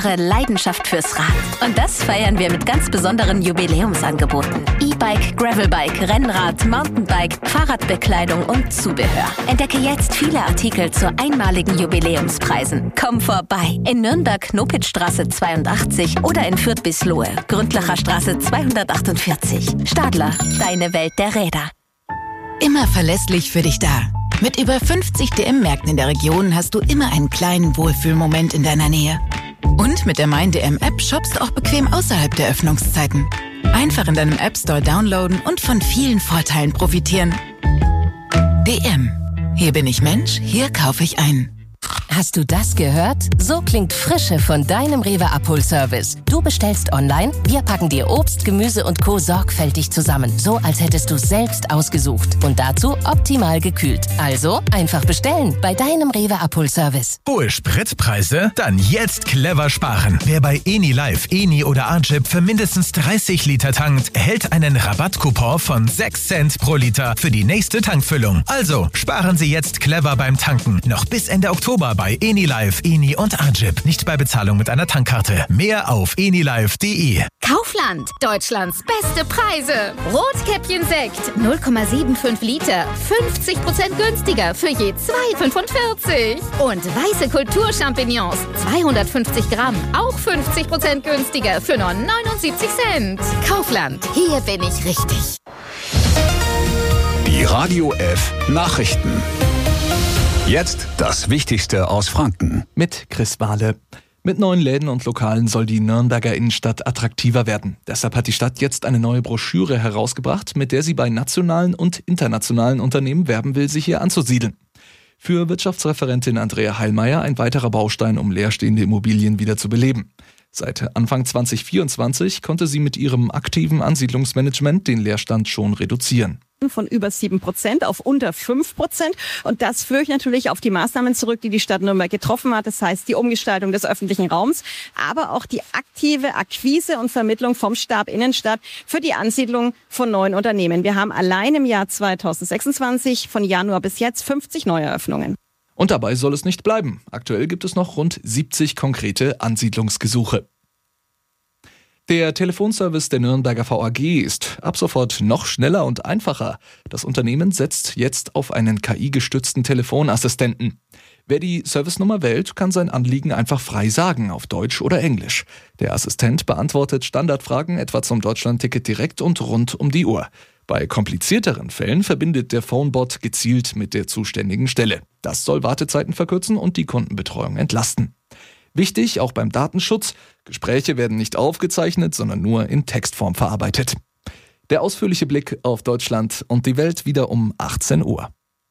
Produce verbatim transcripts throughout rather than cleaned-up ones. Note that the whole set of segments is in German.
Leidenschaft fürs Rad. Und das feiern wir mit ganz besonderen Jubiläumsangeboten. E-Bike, Gravelbike, Rennrad, Mountainbike, Fahrradbekleidung und Zubehör. Entdecke jetzt viele Artikel zu einmaligen Jubiläumspreisen. Komm vorbei. In Nürnberg Knopitzstraße zweiundachtzig oder in Fürth-Bislohe Gründlacher Straße zweihundertachtundvierzig. Stadler, deine Welt der Räder. Immer verlässlich für dich da. Mit über fünfzig D M-Märkten in der Region hast du immer einen kleinen Wohlfühlmoment in deiner Nähe. Und mit der Mein D M-App shoppst du auch bequem außerhalb der Öffnungszeiten. Einfach in deinem App Store downloaden und von vielen Vorteilen profitieren. D M. Hier bin ich Mensch, hier kaufe ich ein. Hast du das gehört? So klingt Frische von deinem Rewe Abholservice. Du bestellst online, wir packen dir Obst, Gemüse und Co. sorgfältig zusammen. So, als hättest du es selbst ausgesucht. Und dazu optimal gekühlt. Also einfach bestellen bei deinem Rewe Abholservice. Hohe Spritpreise? Dann jetzt clever sparen. Wer bei Eni Live, Eni oder Archip für mindestens dreißig Liter tankt, erhält einen Rabattcoupon von sechs Cent pro Liter für die nächste Tankfüllung. Also sparen Sie jetzt clever beim Tanken. Noch bis Ende Oktober bei Eni Live, Eni und Archip. Nicht bei Bezahlung mit einer Tankkarte. Mehr auf enilive punkt de. Kaufland, Deutschlands beste Preise. Rotkäppchen Sekt, null Komma fünfundsiebzig Liter, fünfzig Prozent günstiger für je zwei Komma fünfundvierzig. Und weiße Kulturchampignons, zweihundertfünfzig Gramm, auch fünfzig Prozent günstiger für nur neunundsiebzig Cent. Kaufland, hier bin ich richtig. Die Radio F Nachrichten. Jetzt das Wichtigste aus Franken. Mit Chris Wahle. Mit neuen Läden und Lokalen soll die Nürnberger Innenstadt attraktiver werden. Deshalb hat die Stadt jetzt eine neue Broschüre herausgebracht, mit der sie bei nationalen und internationalen Unternehmen werben will, sich hier anzusiedeln. Für Wirtschaftsreferentin Andrea Heilmeier ein weiterer Baustein, um leerstehende Immobilien wieder zu beleben. Seit Anfang zwanzig vierundzwanzig konnte sie mit ihrem aktiven Ansiedlungsmanagement den Leerstand schon reduzieren. Von über sieben Prozent auf unter fünf Prozent. Und das führe ich natürlich auf die Maßnahmen zurück, die die Stadt Nürnberg getroffen hat. Das heißt, die Umgestaltung des öffentlichen Raums, aber auch die aktive Akquise und Vermittlung vom Stab Innenstadt für die Ansiedlung von neuen Unternehmen. Wir haben allein im Jahr zweitausendsechsundzwanzig von Januar bis jetzt fünfzig Neueröffnungen. Und dabei soll es nicht bleiben. Aktuell gibt es noch rund siebzig konkrete Ansiedlungsgesuche. Der Telefonservice der Nürnberger V A G ist ab sofort noch schneller und einfacher. Das Unternehmen setzt jetzt auf einen K I-gestützten Telefonassistenten. Wer die Servicenummer wählt, kann sein Anliegen einfach frei sagen, auf Deutsch oder Englisch. Der Assistent beantwortet Standardfragen etwa zum Deutschlandticket direkt und rund um die Uhr. Bei komplizierteren Fällen verbindet der Phonebot gezielt mit der zuständigen Stelle. Das soll Wartezeiten verkürzen und die Kundenbetreuung entlasten. Wichtig, auch beim Datenschutz, Gespräche werden nicht aufgezeichnet, sondern nur in Textform verarbeitet. Der ausführliche Blick auf Deutschland und die Welt wieder um achtzehn Uhr.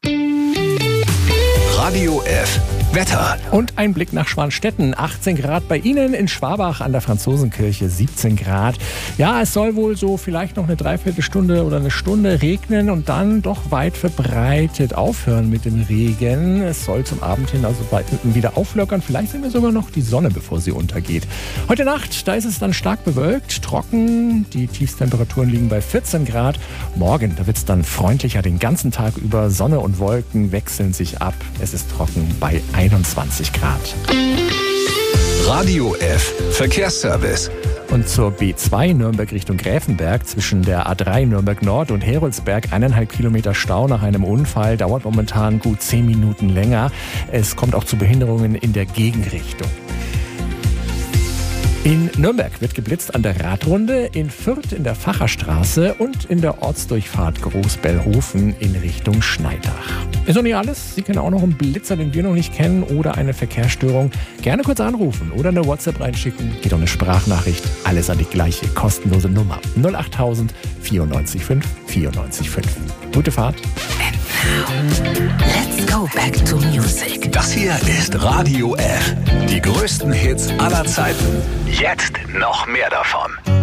Radio F Wetter. Und ein Blick nach Schwanstetten. achtzehn Grad bei Ihnen, in Schwabach an der Franzosenkirche siebzehn Grad. Ja, es soll wohl so vielleicht noch eine Dreiviertelstunde oder eine Stunde regnen und dann doch weit verbreitet aufhören mit dem Regen. Es soll zum Abend hin also bald wieder auflockern. Vielleicht sehen wir sogar noch die Sonne, bevor sie untergeht. Heute Nacht, da ist es dann stark bewölkt, trocken. Die Tiefstemperaturen liegen bei vierzehn Grad. Morgen, da wird es dann freundlicher den ganzen Tag über. Sonne und Wolken wechseln sich ab. Es ist trocken bei einundzwanzig Grad. Radio F Verkehrsservice. Und zur B zwei Nürnberg Richtung Gräfenberg zwischen der A drei Nürnberg Nord und Heroldsberg eineinhalb Kilometer Stau nach einem Unfall, dauert momentan gut zehn Minuten länger. Es kommt auch zu Behinderungen in der Gegenrichtung. In Nürnberg wird geblitzt an der Radrunde, in Fürth in der Facherstraße und in der Ortsdurchfahrt Großbellhofen in Richtung Schneidach. Ist noch nicht alles. Sie kennen auch noch einen Blitzer, den wir noch nicht kennen, oder eine Verkehrsstörung. Gerne kurz anrufen oder eine WhatsApp reinschicken. Geht auch eine Sprachnachricht. Alles an die gleiche kostenlose Nummer. null acht tausend vierundneunzig fünf vierundneunzig fünf. Gute Fahrt. And now, let's go back to music. Das hier ist Radio F. Die größten Hits aller Zeiten. Jetzt noch mehr davon.